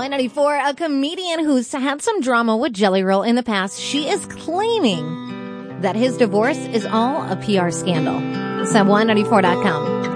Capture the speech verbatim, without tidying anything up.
Y ninety-four, a comedian who's had some drama with Jelly Roll in the past. She is claiming that his divorce is all a P R scandal. It's at Y ninety-four dot com.